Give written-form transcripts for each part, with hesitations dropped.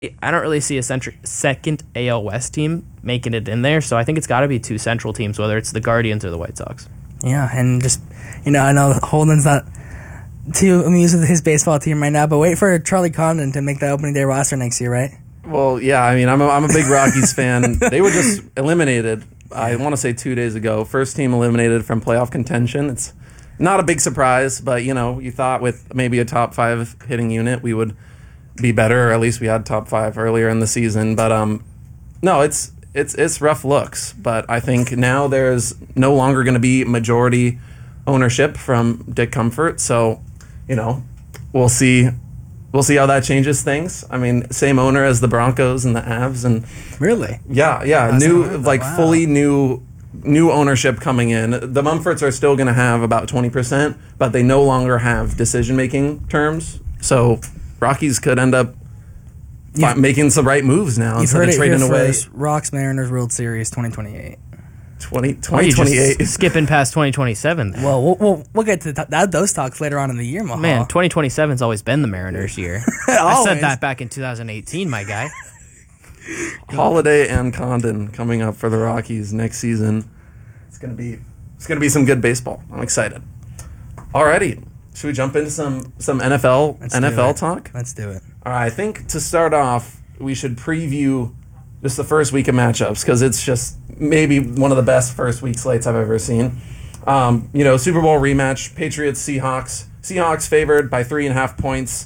I don't really see a second AL West team making it in there, so I think it's got to be two Central teams, whether it's the Guardians or the White Sox. Yeah, and just, I know Holden's not too amused with his baseball team right now, but wait for Charlie Condon to make the opening day roster next year, right? Well, yeah, I mean, I'm a big Rockies fan. They were just eliminated, I want to say 2 days ago. First team eliminated from playoff contention. It's not a big surprise, but, you thought with maybe a top 5 hitting unit, we would be better, or at least we had top 5 earlier in the season. But no, it's rough looks. But I think now there's no longer going to be majority ownership from Dick Comfort. So, we'll see how that changes things. I mean, same owner as the Broncos and the Avs, and really, yeah, fully new ownership coming in. The Mumfords are still going to have about 20%, but they no longer have decision-making terms. So Rockies could end up making some right moves now instead of trading away. First, Rocks Mariners World Series 2028. 2028. Skipping past 2027. Well, we'll get to those talks later on in the year, Mahal. Man, 2027's always been the Mariners' year. I said that back in 2018, my guy. Holiday and Condon coming up for the Rockies next season. It's gonna be some good baseball. I'm excited. Alrighty, should we jump into some NFL talk? Let's do it. All right, I think to start off, we should preview just the first week of matchups, because it's just maybe one of the best first week slates I've ever seen. Super Bowl rematch, Patriots-Seahawks. Seahawks favored by 3.5 points.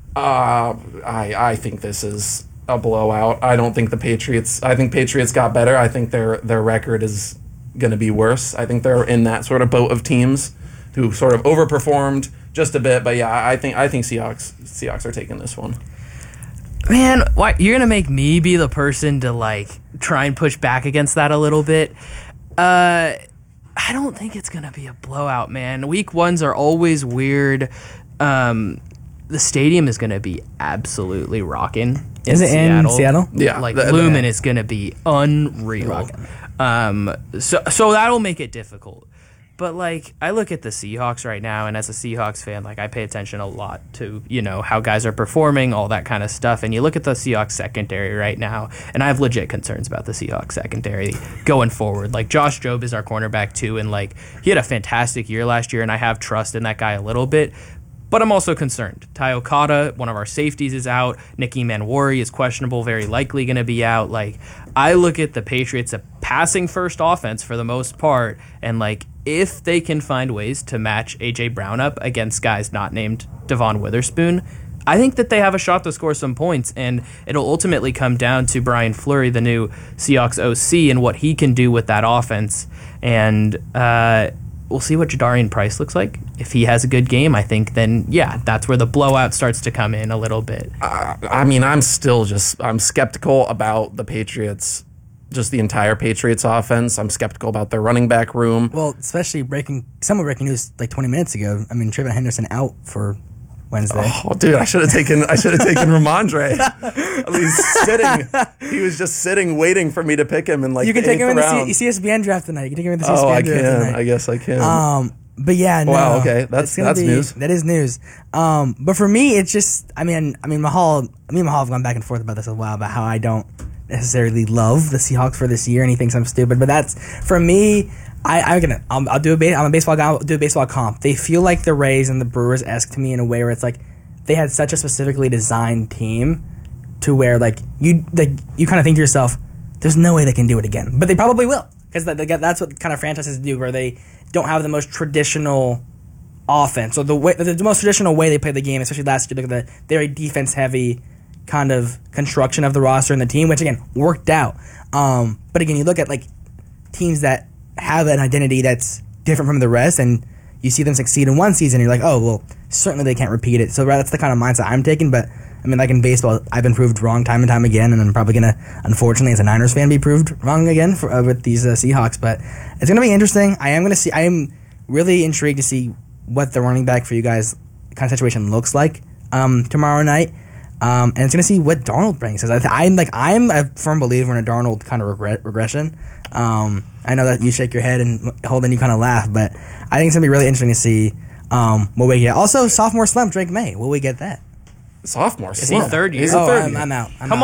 I think this is a blowout. I don't think I think Patriots got better. I think their record is going to be worse. I think they're in that sort of boat of teams who sort of overperformed just a bit. But yeah, I think Seahawks are taking this one. Man, why you're gonna make me be the person to try and push back against that a little bit? I don't think it's gonna be a blowout, man. Week ones are always weird. The stadium is gonna be absolutely rocking. Is it in Seattle? Yeah, Lumen is gonna be unreal. So that'll make it difficult. But, I look at the Seahawks right now, and as a Seahawks fan, I pay attention a lot to, how guys are performing, all that kind of stuff. And you look at the Seahawks secondary right now, and I have legit concerns about the Seahawks secondary going forward. Josh Jobe is our cornerback, too, and, he had a fantastic year last year, and I have trust in that guy a little bit. But I'm also concerned. Ty Okada, one of our safeties, is out. Nicky Manwari is questionable, very likely going to be out. I look at the Patriots, a passing-first offense for the most part, and, if they can find ways to match A.J. Brown up against guys not named Devon Witherspoon, I think that they have a shot to score some points, and it'll ultimately come down to Brian Fleury, the new Seahawks OC, and what he can do with that offense. And we'll see what Jadarian Price looks like. If he has a good game, I think then, that's where the blowout starts to come in a little bit. I'm skeptical about the Patriots, just the entire Patriots offense. I'm skeptical about their running back room. Well, especially breaking news 20 minutes ago. Trayvon Henderson out for Wednesday. Oh, dude, I should have taken Ramondre. He was just sitting, waiting for me to pick him in you can the take him in the round. CSBN draft tonight. You can take him in the CSBN draft tonight. I guess I can. But yeah, no. Wow, okay, that's news. That is news. But for me, it's just, Mahal, me and Mahal have gone back and forth about this a while about how I don't necessarily love the Seahawks for this year, and he thinks I'm stupid. But that's, for me, I'm a baseball guy. I'll do a baseball comp. They feel like the Rays and the Brewers-esque to me in a way where it's they had such a specifically designed team to where you kind of think to yourself, there's no way they can do it again, but they probably will, because that's what kind of franchises do, where they don't have the most traditional offense or the most traditional way they play the game. Especially last year, look at the very defense heavy kind of construction of the roster and the team, which again worked out. But again, you look at teams that have an identity that's different from the rest, and you see them succeed in one season, you're like, oh, well, certainly they can't repeat it. So that's the kind of mindset I'm taking. But in baseball, I've been proved wrong time and time again, and I'm probably going to, unfortunately, as a Niners fan, be proved wrong again with these Seahawks. But it's going to be interesting. I am really intrigued to see what the running back for you guys kind of situation looks like tomorrow night. And it's going to see what Darnold brings. I'm a firm believer in a Darnold kind of regression. I know that you shake your head and Holden, you kind of laugh, but I think it's going to be really interesting to see what we get. Also, sophomore slump, Drake May. Will we get that? Sophomore slump? Is he third year? I'm out.